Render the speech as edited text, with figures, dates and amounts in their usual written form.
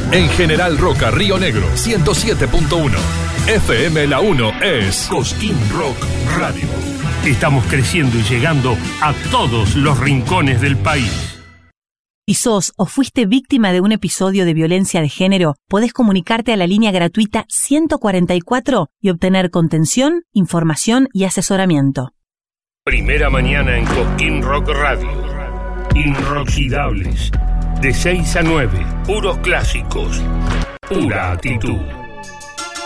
En General Roca, Río Negro, 107.1. FM La 1 es Cosquín Rock Radio. Estamos creciendo y llegando a todos los rincones del país. Si sos o fuiste víctima de un episodio de violencia de género, podés comunicarte a la línea gratuita 144 y obtener contención, información y asesoramiento. Primera mañana en Cosquín Rock Radio. Inoxidables. De 6 a 9. Puros clásicos. Pura actitud.